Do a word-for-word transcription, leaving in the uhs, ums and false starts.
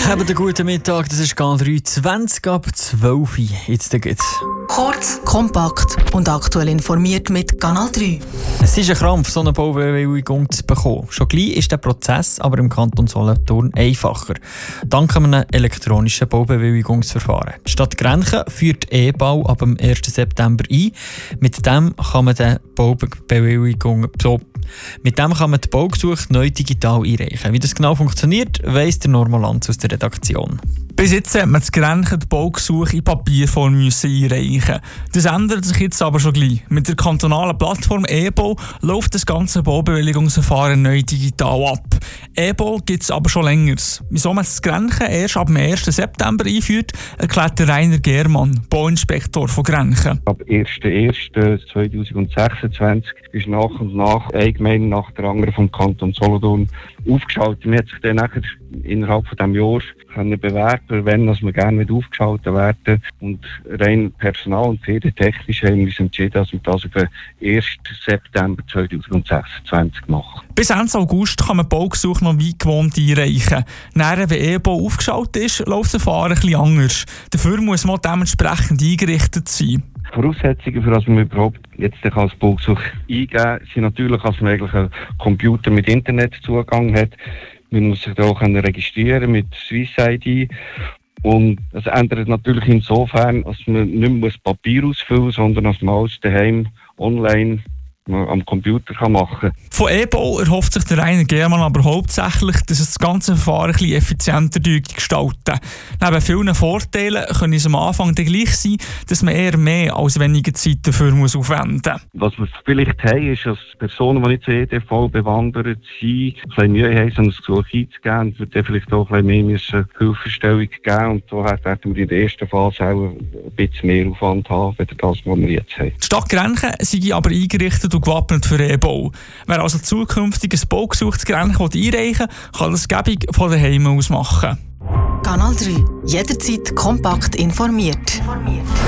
Habt einen guten Mittag, das ist Kanal drei, zwanzig ab zwölf Uhr. Jetzt geht's. Kurz, kompakt und aktuell informiert mit Kanal drei. Es ist ein Krampf, so eine Baubewilligung zu bekommen. Schon gleich ist der Prozess aber im Kanton Solothurn einfacher. Dank einem elektronischen Baubewilligungsverfahren. Die Stadt Grenchen führt E-Bau ab dem ersten September ein. Mit dem kann man die Baubewilligung so Mit dem kann man die Baugesuche neu digital einreichen. Wie das genau funktioniert, weiss der Norma Lanz aus der Redaktion. Bis jetzt hat man das Grenchen die Baugesuche in Papierform müssen einreichen. Das ändert sich jetzt aber schon gleich. Mit der kantonalen Plattform E-Bau läuft das ganze Baubewilligungsverfahren neu digital ab. E-Bau gibt es aber schon länger. Wieso man das Grenchen erst ab dem ersten September einführt, erklärt der Rainer Germann, Bauinspektor von Grenchen. Ab ersten ersten zweitausendsechsundzwanzig ist nach und nach eine Gemeinde nach der anderen vom Kanton Solothurn aufgeschaltet. Man hat sich dann nachher innerhalb von diesem Jahr können bewerben, wenn man gerne aufgeschaltet werden. Und rein personal- und ferientechnisch haben wir uns entschieden, dass wir das über ersten September zweitausendsechsundzwanzig machen. Bis Ende August kann man Baugesuche noch wie gewohnt einreichen. Nachher, wenn E-Bau aufgeschaltet ist, läuft das Verfahren etwas anders. Dafür muss man dementsprechend eingerichtet sein. Die Voraussetzungen, für das man überhaupt jetzt als Baugesuch eingeben kann, sind natürlich, dass man eigentlich einen Computer mit Internetzugang hat. Man muss sich da auch registrieren mit Swiss I D. Und das ändert natürlich insofern, dass man nicht mehr Papier ausfüllen muss, sondern dass man alles daheim online am Computer kann machen kann. Von E-Bau erhofft sich der Rainer Germann aber hauptsächlich, dass es das ganze Verfahren ein bisschen effizienter gestalten. Neben vielen Vorteilen können es am Anfang dann gleich sein, dass man eher mehr als weniger Zeit dafür muss aufwenden muss. Was wir vielleicht haben, ist, dass Personen, die nicht so E D V bewandert sind, ein bisschen Mühe haben, so ein Gesuch einzugeben, wird dann vielleicht auch ein bisschen mehr Hilfestellung geben. Und so werden wir in der ersten Phase auch ein bisschen mehr Aufwand haben, als das, was wir jetzt haben. Die Stadt Grenchen sei aber eingerichtet und gewappnet für E-Bau. Wer also zukünftig ein Baugesuch zu Grenchen einreichen will, kann das gäbig von daheim aus machen. Kanal drei. Jederzeit kompakt informiert.